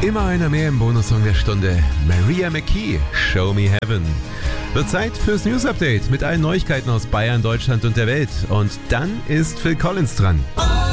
Immer einer mehr im Bonussong der Stunde. Maria McKee, Show Me Heaven. Wird Zeit fürs News-Update mit allen Neuigkeiten aus Bayern, Deutschland und der Welt. Und dann ist Phil Collins dran.